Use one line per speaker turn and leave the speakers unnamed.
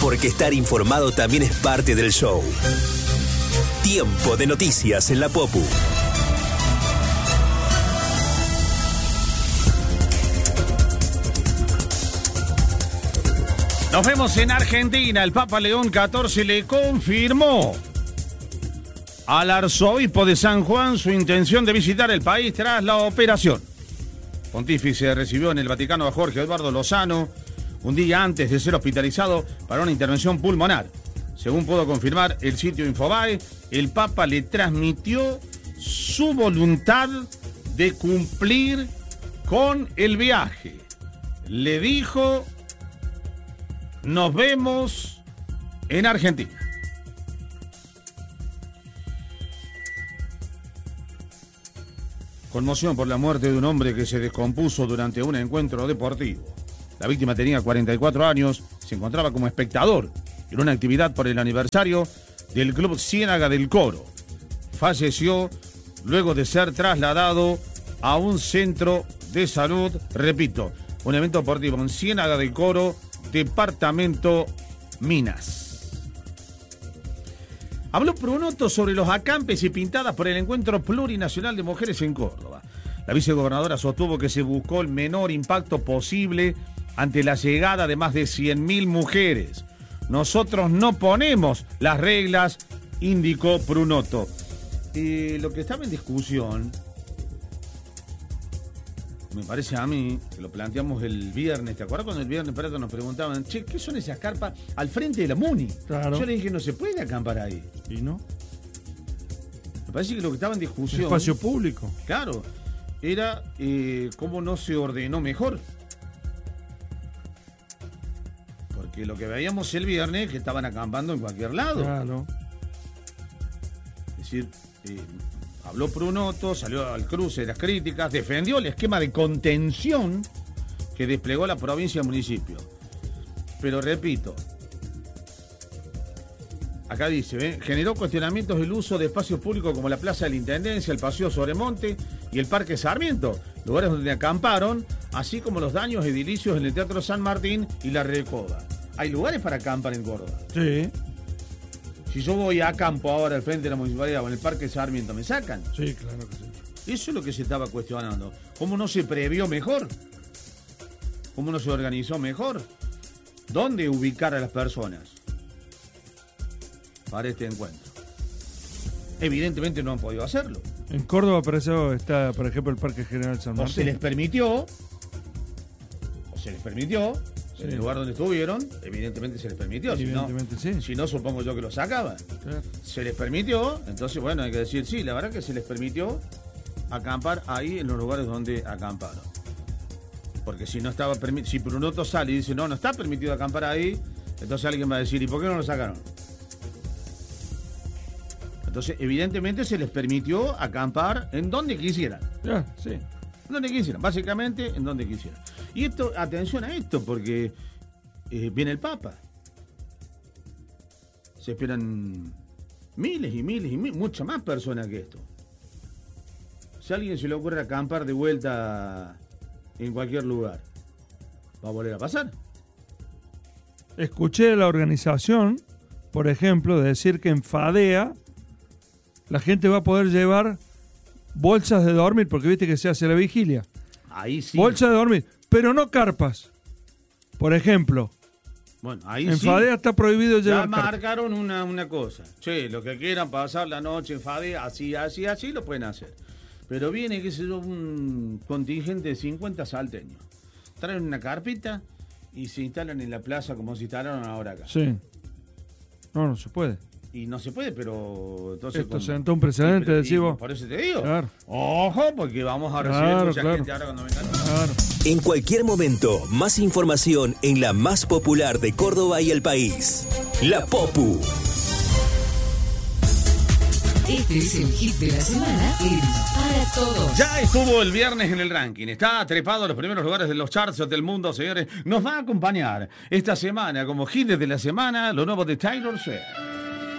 Porque estar informado también es parte del show. Tiempo de noticias en la Popu.
Nos vemos en Argentina. El Papa León XIV le confirmó al arzobispo de San Juan su intención de visitar el país tras la operación. Pontífice recibió en el Vaticano a Jorge Eduardo Lozano un día antes de ser hospitalizado para una intervención pulmonar. Según pudo confirmar el sitio Infobae, el Papa le transmitió su voluntad de cumplir con el viaje. Le dijo: nos vemos en Argentina. Conmoción por la muerte de un hombre que se descompuso durante un encuentro deportivo. La víctima tenía 44 años, se encontraba como espectador en una actividad por el aniversario del Club Ciénaga del Coro. Falleció luego de ser trasladado a un centro de salud, repito, un evento deportivo en Ciénaga del Coro, departamento Minas. Habló Prunoto sobre los acampes y pintadas por el Encuentro Plurinacional de Mujeres en Córdoba. La vicegobernadora sostuvo que se buscó el menor impacto posible ante la llegada de más de 100.000 mujeres. Nosotros no ponemos las reglas, indicó Prunoto. Lo que estaba en discusión, me parece a mí, que lo planteamos el viernes, ¿te acuerdas cuando el viernes Prato nos preguntaban, che, ¿qué son esas carpas al frente de la MUNI?
Claro.
Yo le dije, no se puede acampar ahí.
¿Y no?
Me parece que lo que estaba en discusión...
Espacio público.
Claro, era cómo no se ordenó mejor. Porque lo que veíamos el viernes que estaban acampando en cualquier lado.
Claro.
Es decir, habló Prunoto, salió al cruce de las críticas, defendió el esquema de contención que desplegó la provincia y el municipio. Pero repito, acá dice, generó cuestionamientos el uso de espacios públicos como la Plaza de la Intendencia, el Paseo Sobremonte y el Parque Sarmiento, lugares donde acamparon, así como los daños edilicios en el Teatro San Martín y la Recoba. ¿Hay lugares para acampar en Córdoba?
Sí.
Si yo voy a campo ahora al frente de la municipalidad o en el Parque Sarmiento, ¿me sacan?
Sí, claro que sí.
Eso es lo que se estaba cuestionando. ¿Cómo no se previó mejor? ¿Cómo no se organizó mejor? ¿Dónde ubicar a las personas para este encuentro? Evidentemente no han podido hacerlo.
En Córdoba, por eso está, por ejemplo, el Parque General San
O
Martín.
se les permitió, en el lugar donde estuvieron, evidentemente se les permitió.
Evidentemente sí.
Si no, supongo yo que lo sacaban.
Claro.
Se les permitió, entonces bueno, hay que decir, sí, la verdad que se les permitió acampar ahí en los lugares donde acamparon. Porque si no estaba permitido, si Prunoto sale y dice, no está permitido acampar ahí, entonces alguien va a decir, ¿y por qué no lo sacaron? Entonces, evidentemente se les permitió acampar en donde quisieran.
Ya, sí.
En donde quisieran, básicamente en donde quisieran. Y esto, atención a esto, porque viene el Papa. Se esperan miles y miles y muchas más personas que esto. Si a alguien se le ocurre acampar de vuelta en cualquier lugar, ¿va a volver a pasar?
Escuché a la organización, por ejemplo, decir que en Fadea la gente va a poder llevar bolsas de dormir, porque viste que se hace la vigilia.
Ahí sí.
Bolsas de dormir, pero no carpas. Por ejemplo,
bueno, ahí
en
sí.
Fadea está prohibido
Ya
llevar carpas.
marcaron una cosa. Che, los que quieran pasar la noche en Fadea, así, lo pueden hacer. Pero viene, qué sé yo, un contingente de 50 salteños. Traen una carpita y se instalan en la plaza como se instalaron ahora acá.
Sí. No se puede.
Y no se puede, pero entonces...
Esto sentó un precedente, decís vos.
Por eso te digo.
Claro.
Ojo, porque vamos a recibir mucha
claro.
gente ahora cuando vengan.
Claro.
En cualquier momento, más información en la más popular de Córdoba y el país. La Popu.
Este es el hit de la semana en Para Todos.
Ya estuvo el viernes en el ranking. Está trepado a los primeros lugares de los charts del mundo, señores. Nos va a acompañar esta semana como hit de la semana lo nuevo de Taylor Swift.